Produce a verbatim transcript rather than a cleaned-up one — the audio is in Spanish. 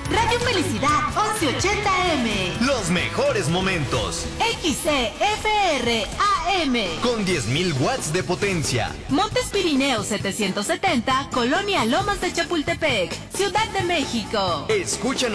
Radio Felicidad once ochenta M. Los mejores momentos. X C F R A M. Con diez mil watts de potencia. Montes Pirineos setecientos setenta, Colonia Lomas de Chapultepec, Ciudad de México. Escúchanos